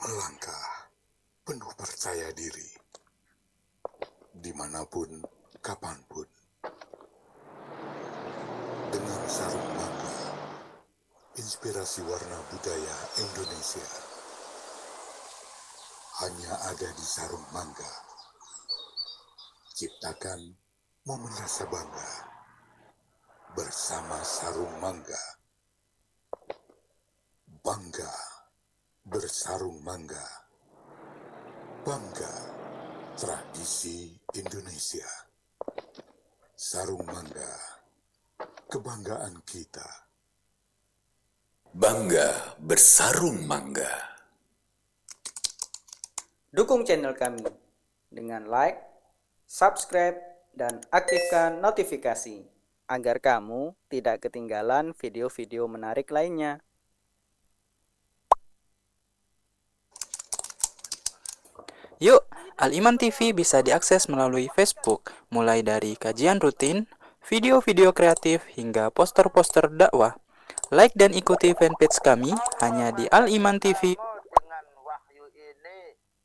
Melangkah penuh percaya diri, dimanapun, kapanpun. Dengan sarung mangga, inspirasi warna budaya Indonesia. Hanya ada di sarung mangga. Ciptakan momen rasa bangga bersama sarung mangga. Bangga bersarung mangga. Bangga tradisi Indonesia. Sarung mangga, kebanggaan kita. Bangga bersarung mangga. Dukung channel kami dengan like, subscribe, dan aktifkan notifikasi agar kamu tidak ketinggalan video-video menarik lainnya. Yuk, Al-Iman TV bisa diakses melalui Facebook, mulai dari kajian rutin, video-video kreatif, hingga poster-poster dakwah. Like dan ikuti fanpage kami hanya di Al-Iman TV. Dengan wahyu ini.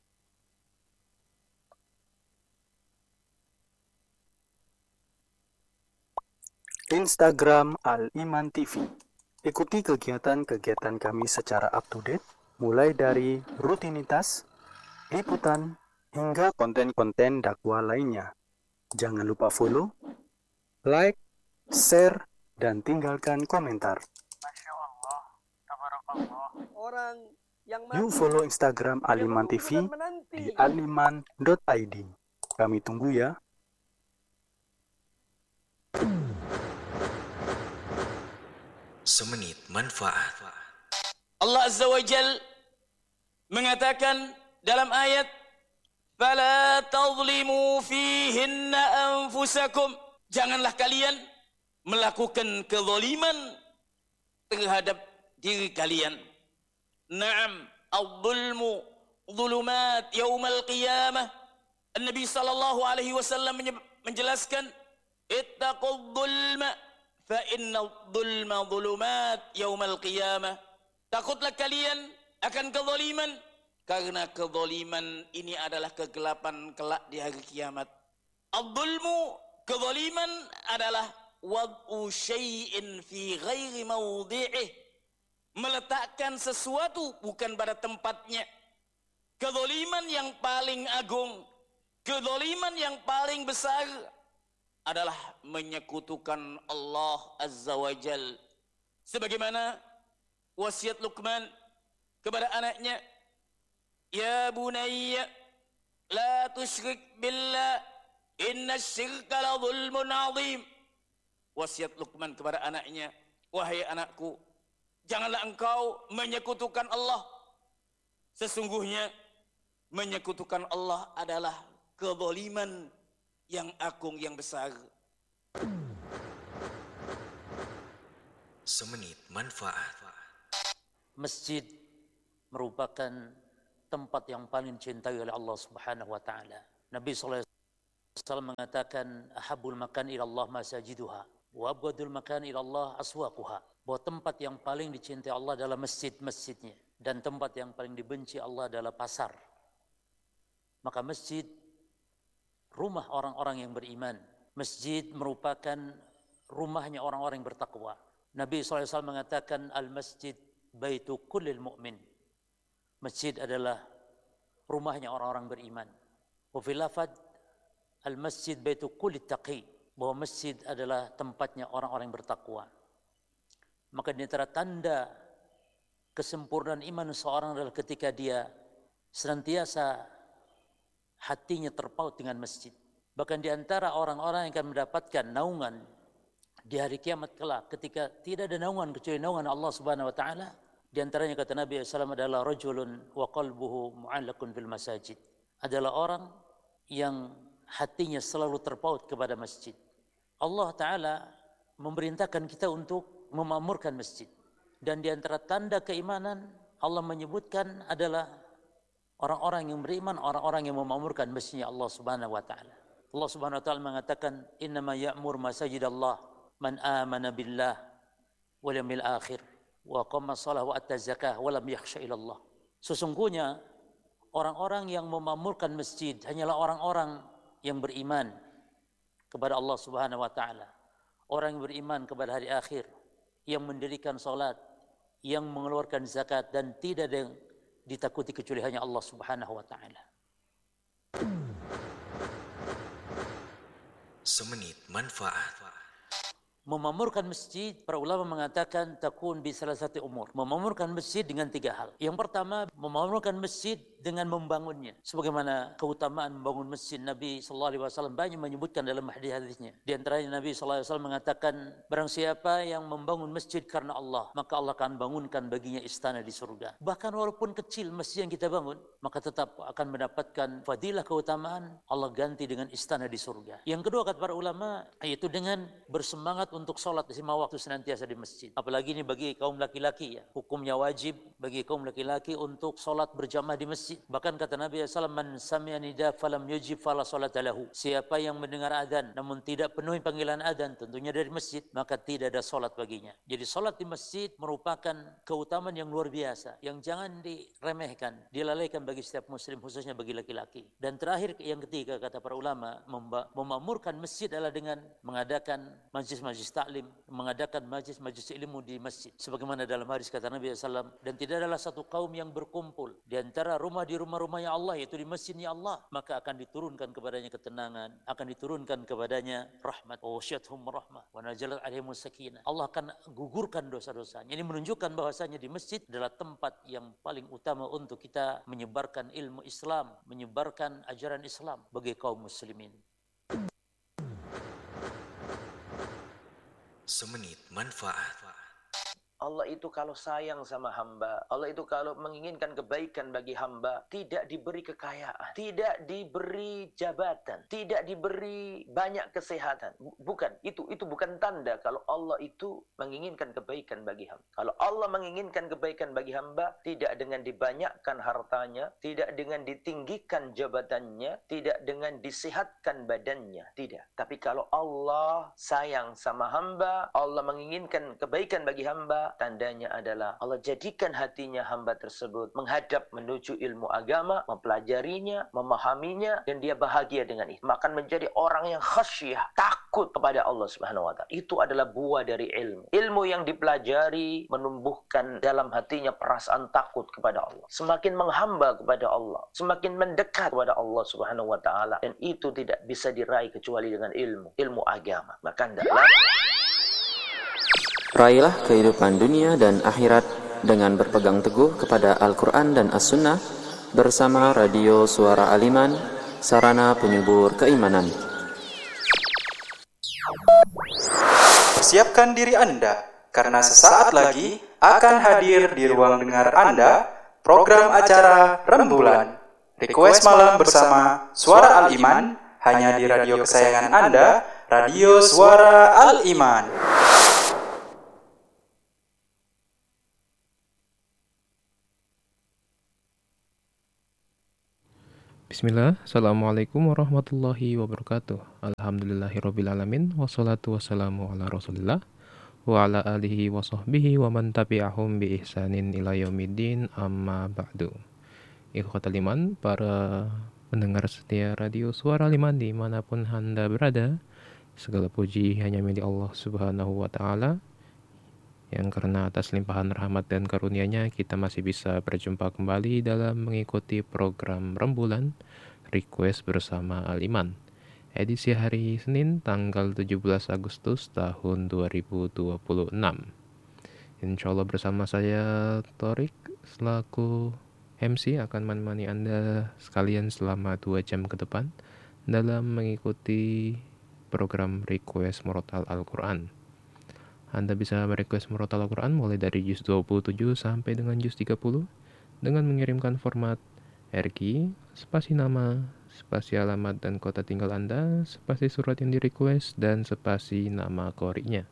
Instagram Al-Iman TV. Ikuti kegiatan-kegiatan kami secara up-to-date, mulai dari rutinitas, liputan, hingga konten-konten dakwah lainnya. Jangan lupa follow, like, share, dan tinggalkan komentar. Masya Allah, tabarakallah. Orang yang Yuk follow Instagram Al-Iman TV di aliman.id. Kami tunggu ya. Semenit manfaat. Allah Azza wa Jal mengatakan dalam ayat fala tadhlimu fihinna anfusakum, janganlah kalian melakukan kezaliman terhadap diri kalian. Naam, al-zulmu zulumat yaumal qiyamah. Nabi sallallahu alaihi wasallam menjelaskan ittaqul zulma fa inna zulma zulumat yaumal qiyamah. Takutlah kalian akan kezaliman, karena kezaliman ini adalah kegelapan kelak di hari kiamat. Al-zulmu, kezaliman adalah wad'u syai'in fi ghairi mawdi'ih, meletakkan sesuatu bukan pada tempatnya. Kezaliman yang paling agung, kezaliman yang paling besar adalah menyekutukan Allah Azza wa Jal. Sebagaimana wasiat Luqman kepada anaknya, ya bunayya la tusyrik billah inna syirka la zulmun azim. Wasiat Luqman kepada anaknya, wahai anakku, janganlah engkau menyekutukan Allah. Sesungguhnya menyekutukan Allah adalah kezaliman yang agung, yang besar. Semenit manfaat. Masjid merupakan tempat yang paling dicintai oleh Allah Subhanahu wa taala. Nabi sallallahu alaihi wasallam mengatakan ahabbul makan ila Allah masajiduha wa abghadul makan ila Allah aswaquha. Bahwa tempat yang paling dicintai Allah adalah masjid-masjidnya, dan tempat yang paling dibenci Allah adalah pasar. Maka masjid rumah orang-orang yang beriman. Masjid merupakan rumahnya orang-orang yang bertakwa. Nabi SAW mengatakan al-masjid baitu kullil mu'min. Masjid adalah rumahnya orang-orang beriman. Wa fil lafadz al-masjid baitu kullit taqi, bahwa masjid adalah tempatnya orang-orang yang bertakwa. Maka di antara tanda kesempurnaan iman seorang adalah ketika dia senantiasa hatinya terpaut dengan masjid. Bahkan di antara orang-orang yang akan mendapatkan naungan di hari kiamat kelak, ketika tidak ada naungan kecuali naungan Allah Subhanahu wa taala, di antaranya kata Nabi SAW adalah rajulun wa qalbuhu mu'allaqun fil masajid. Adalah orang yang hatinya selalu terpaut kepada masjid. Allah taala memerintahkan kita untuk memakmurkan masjid. Dan di antara tanda keimanan Allah menyebutkan adalah orang-orang yang beriman, orang-orang yang memakmurkan masjidnya Allah Subhanahu wa taala. Allah Subhanahu wa taala mengatakan innama ya'mur masajidallah man amana billah wal yawmil akhir wa qama shalah wa ata zakah wa lam yakhsha ila Allah. Sesungguhnya orang-orang yang memakmurkan masjid hanyalah orang-orang yang beriman kepada Allah Subhanahu wa taala. Orang yang beriman kepada hari akhir, yang mendirikan salat, yang mengeluarkan zakat, dan tidak ada yang ditakuti kecuali hanya Allah Subhanahu wa taala. Semenit manfaat. Memakmurkan masjid, para ulama mengatakan takun bi salah satu umur. Memakmurkan masjid dengan 3 hal. Yang pertama, memakmurkan masjid dengan membangunnya. Sebagaimana keutamaan membangun masjid, Nabi SAW banyak menyebutkan dalam hadis-hadisnya. Di antaranya Nabi SAW mengatakan, barang siapa yang membangun masjid karena Allah, maka Allah akan bangunkan baginya istana di surga. Bahkan walaupun kecil masjid yang kita bangun, maka tetap akan mendapatkan fadilah keutamaan, Allah ganti dengan istana di surga. Yang kedua kata para ulama, yaitu dengan bersemangat untuk sholat 5 waktu senantiasa di masjid. Apalagi ini bagi kaum laki-laki ya. Hukumnya wajib bagi kaum laki-laki untuk sholat berjamaah di masjid. Bahkan kata Nabi SAW, man sami'a nida falam yujib fala sholata lahu. Siapa yang mendengar adzan namun tidak penuhi panggilan adzan, tentunya dari masjid, maka tidak ada sholat baginya. Jadi sholat di masjid merupakan keutamaan yang luar biasa, yang jangan diremehkan, dilalaikan bagi setiap muslim, khususnya bagi laki-laki. Dan terakhir, yang ketiga kata para ulama, memakmurkan masjid adalah dengan mengadakan majlis-majlis taklim, mengadakan majlis-majlis ilmu di masjid. Sebagaimana dalam hadis kata Nabi SAW, dan tidak adalah satu kaum yang berkumpul di antara di rumah-rumahnya Allah, yaitu di masjidnya Allah, maka akan diturunkan kepadanya ketenangan, akan diturunkan kepadanya rahmat. Wasyathum rahmah wa nazalat alaihimus sakinah. Allah akan gugurkan dosa-dosanya. Ini menunjukkan bahwasanya di masjid adalah tempat yang paling utama untuk kita menyebarkan ilmu Islam, menyebarkan ajaran Islam bagi kaum muslimin. Semenit manfaat. Allah itu kalau sayang sama hamba, Allah itu kalau menginginkan kebaikan bagi hamba, tidak diberi kekayaan, tidak diberi jabatan, tidak diberi banyak kesehatan. Bukan, itu bukan tanda kalau Allah itu menginginkan kebaikan bagi hamba. Kalau Allah menginginkan kebaikan bagi hamba, tidak dengan dibanyakkan hartanya, tidak dengan ditinggikan jabatannya, tidak dengan disehatkan badannya, tidak. Tapi kalau Allah sayang sama hamba, Allah menginginkan kebaikan bagi hamba, tandanya adalah Allah jadikan hatinya hamba tersebut menghadap menuju ilmu agama, mempelajarinya, memahaminya, dan dia bahagia dengan itu. Maka menjadi orang yang khasyah, takut kepada Allah Subhanahu wa taala. Itu adalah buah dari ilmu. Ilmu yang dipelajari menumbuhkan dalam hatinya perasaan takut kepada Allah. Semakin menghamba kepada Allah, semakin mendekat kepada Allah Subhanahu wa taala, dan itu tidak bisa diraih kecuali dengan ilmu agama. Maka hendaklah raihlah kehidupan dunia dan akhirat dengan berpegang teguh kepada Al-Quran dan As-Sunnah bersama Radio Suara Al-Iman, sarana penyubur keimanan. Persiapkan diri Anda, karena sesaat lagi akan hadir di ruang dengar Anda program acara Rembulan. Request malam bersama Suara Al-Iman, hanya di radio kesayangan Anda, Radio Suara Al-Iman. Bismillah, Assalamualaikum warahmatullahi wabarakatuh. Alhamdulillahirrabbilalamin. Wassalatu wassalamu ala rasulillah wa ala alihi wa sahbihi wa man tabi'ahum bi ihsanin ila yaumiddin, amma ba'du. Ikhwatal iman, para pendengar setia Radio Suara Al-Iman dimanapun Anda berada, segala puji hanya milik Allah Subhanahu wa ta'ala, yang karena atas limpahan rahmat dan karunia-Nya kita masih bisa berjumpa kembali dalam mengikuti program Rembulan Request bersama Al-Iman, edisi hari Senin tanggal 17 Agustus tahun 2026. Insyaallah bersama saya Torik selaku MC akan menemani Anda sekalian selama 2 jam ke depan dalam mengikuti program Request Murotal Al-Quran. Anda bisa merequest murotal Al-Quran mulai dari juz 27 sampai dengan juz 30 dengan mengirimkan format RQ, spasi nama, spasi alamat dan kota tinggal Anda, spasi surat yang direquest, dan spasi nama qori'nya.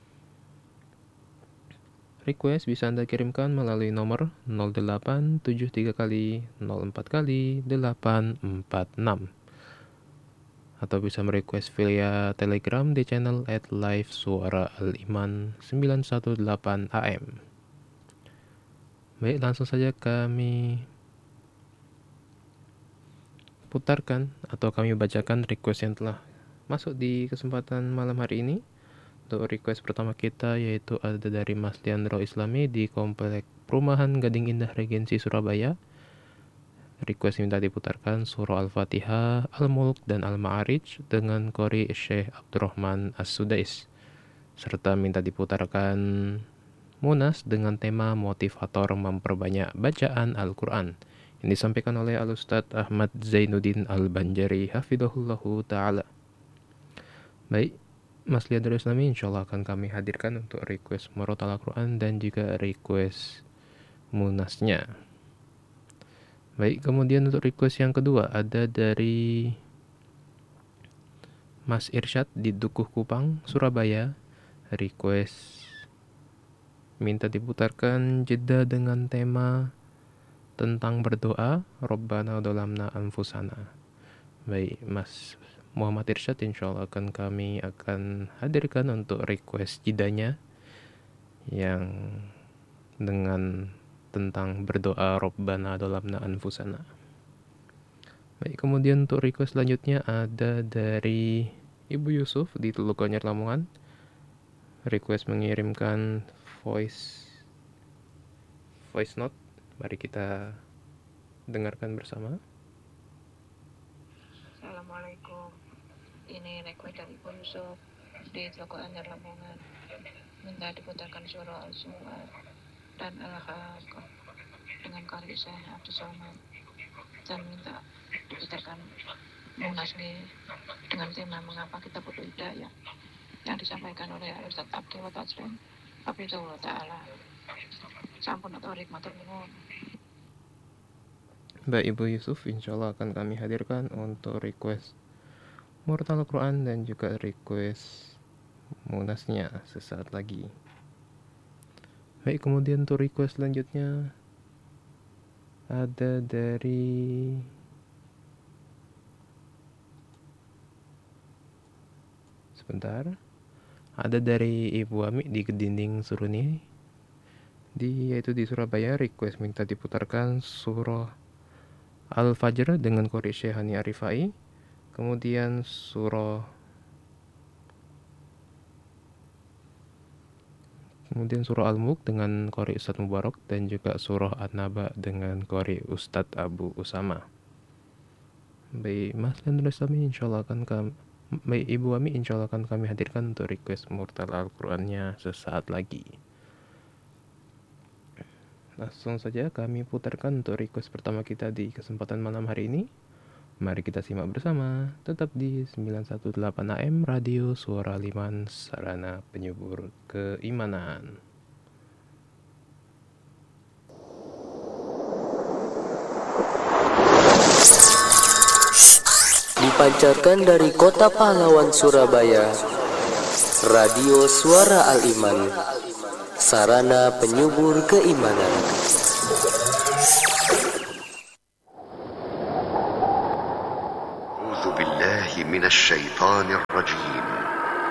Request bisa Anda kirimkan melalui nomor 0873 kali 04 kali 846. Atau bisa merequest via Telegram di channel @live suara Al-Iman 918 AM. Baik, langsung saja kami putarkan atau kami bacakan request yang telah masuk di kesempatan malam hari ini. Untuk request pertama kita yaitu ada dari Mas Leandro Islami di Komplek Perumahan Gading Indah Regensi Surabaya. Request minta diputarkan surah Al-Fatihah, Al-Mulk dan Al-Ma'arij dengan qori Syekh Abdurrahman As-Sudais, serta minta diputarkan Munas dengan tema motivator memperbanyak bacaan Al-Quran yang disampaikan oleh Al-Ustadz Ahmad Zainuddin Al-Banjari hafidhahullahu ta'ala. Baik, Mas Leandro Islami insyaAllah akan kami hadirkan untuk request Murotal Al-Quran dan juga request Munasnya. Baik, kemudian untuk request yang kedua ada dari Mas Irsyad di Dukuh Kupang, Surabaya. Request minta diputarkan jeda dengan tema tentang berdoa, Rabbana dolamna anfusana. Baik, Mas Muhammad Irsyad insyaallah kami akan hadirkan untuk request jedanya yang dengan tentang berdoa Rabbana dolamna anfusana. Baik, kemudian untuk request selanjutnya ada dari Ibu Yusuf di Teluk Ganyar Lamongan. Request mengirimkan voice note. Mari kita dengarkan bersama. Assalamualaikum. Ini request dari Ibu Yusuf di Teluk Ganyar Lamongan. Minta diputarkan surah Al-Zumar dan Al-Haqqah dengan qari Syekh Abdul Somad, dan minta diputarkan Munas dengan tema mengapa kita butuh hidayah yang disampaikan oleh Ustaz Abdul Tajrim hafizahullah ta'ala. Sampun atau hikmatur nuwun. Baik Ibu Yusuf, insyaallah akan kami hadirkan untuk request Murotal Al-Quran dan juga request Munasnya sesaat lagi. Baik, kemudian untuk request selanjutnya ada dari Ibu Ami di Kedinding Suruni, yaitu di Surabaya. Request minta diputarkan surah Al-Fajr dengan qori Syekh Hani Arifai, kemudian surah Al-Mulk dengan qori Ustadz Mubarak, dan juga surah An-Naba dengan qori Ustadz Abu Usama. Baik, Mas Leandro Islami insyaallah akan Ibu Ami insyaallah akan kami hadirkan untuk request Murotal Al-Qurannya sesaat lagi. Langsung saja kami putarkan untuk request pertama kita di kesempatan malam hari ini. Mari kita simak bersama, tetap di 918 AM Radio Suara Aliman, sarana penyubur keimanan. Dipancarkan dari Kota Pahlawan Surabaya, Radio Suara Al-Iman, sarana penyubur keimanan. A'udzu billahi minasy syaithanir rajim.